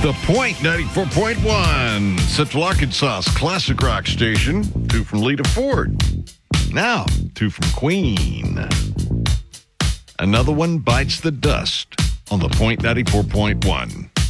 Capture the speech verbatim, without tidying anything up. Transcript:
The Point ninety-four point one, Central Arkansas's classic rock station. Two from Lita Ford. Now, two from Queen. Another one bites the dust on The Point ninety-four point one.